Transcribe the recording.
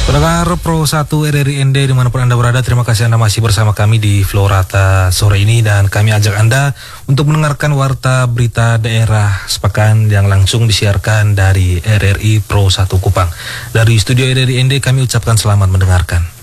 Pendengar Pro 1 RRI ND dimanapun Anda berada, terima kasih Anda masih bersama kami di Florata sore ini, dan kami ajak Anda untuk mendengarkan warta berita daerah sepekan yang langsung disiarkan dari RRI Pro 1 Kupang. Dari studio RRI ND kami ucapkan selamat mendengarkan.